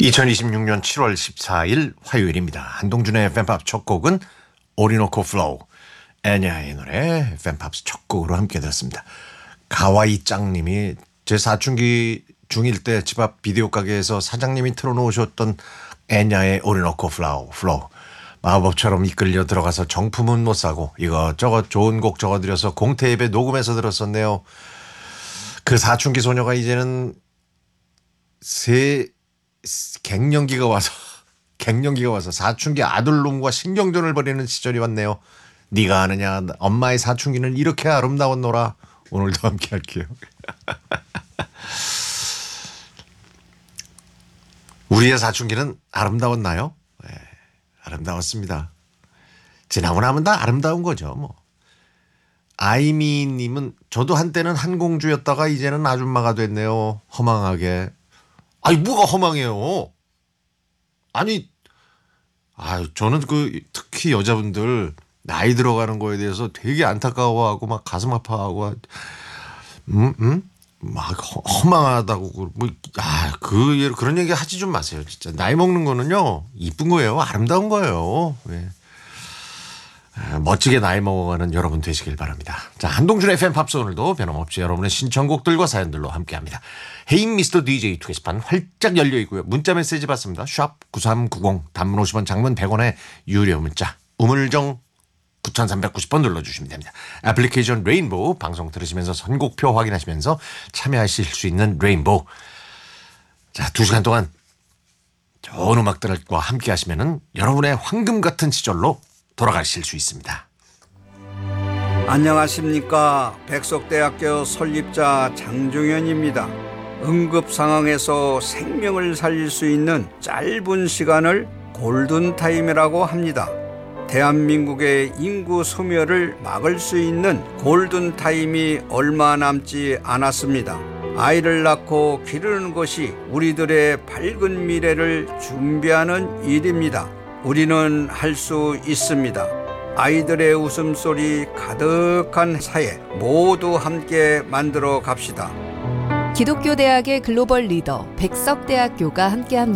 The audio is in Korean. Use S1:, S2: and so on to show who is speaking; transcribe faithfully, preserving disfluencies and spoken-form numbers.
S1: 이천이십육 년 칠월 십사일 화요일입니다. 한동준의 팬팝 첫 곡은 오리노코 플로우, 애냐의 노래 팬팝스 첫 곡으로 함께 들었습니다. 가와이 짱님이 제 사춘기 중일 때 집 앞 비디오 가게에서 사장님이 틀어놓으셨던 애냐의 오리노코 플로우, 플로우. 마법처럼 이끌려 들어가서 정품은 못 사고 이것저것 좋은 곡 적어드려서 공테이프에 녹음해서 들었었네요. 그 사춘기 소녀가 이제는 새 갱년기가 와서 갱년기가 와서 사춘기 아들놈과 신경전을 벌이는 시절이 왔네요. 네가 아느냐 엄마의 사춘기는 이렇게 아름다웠노라. 오늘도 함께 할게요. 우리의 사춘기는 아름다웠나요? 네, 아름다웠습니다. 지나고 나면 다 아름다운 거죠. 뭐. 아이미님은 저도 한때는 한공주였다가 이제는 아줌마가 됐네요. 허망하게. 아니 뭐가 허망해요. 아니 아 저는 그 특히 여자분들 나이 들어가는 거에 대해서 되게 안타까워하고 막 가슴 아파하고 음, 음? 막 허망하다고 뭐 아 그 그런 얘기 하지 좀 마세요. 진짜 나이 먹는 거는요 이쁜 거예요. 아름다운 거예요. 네. 멋지게 나이 먹어가는 여러분 되시길 바랍니다. 자, 한동준의 팬팝스 오늘도 변함없이 여러분의 신청곡들과 사연들로 함께합니다. 헤인 미스터 디제이 게시판 활짝 열려 있고요. 문자 메시지 받습니다. 샵 구삼구공 단문 오십 원 장문 백 원의 유료 문자 우물정 구삼구공 번 눌러주시면 됩니다. 애플리케이션 레인보우 방송 들으시면서 선곡표 확인하시면서 참여하실 수 있는 레인보우. 자, 두 시간 동안 좋은 음악들과 함께 하시면은 여러분의 황금 같은 시절로 돌아가실 수 있습니다.
S2: 안녕하십니까. 백석대학교 설립자 장종현입니다. 응급 상황에서 생명을 살릴 수 있는 짧은 시간을 골든타임이라고 합니다. 대한민국의 인구 소멸을 막을 수 있는 골든타임이 얼마 남지 않았습니다. 아이를 낳고 기르는 것이 우리들의 밝은 미래를 준비하는 일입니다. 우리는 할 수 있습니다. 아이들의 웃음소리 가득한 사회 모두 함께 만들어 갑시다.
S3: 기독교 대학의 글로벌 리더 백석대학교가 함께합니다.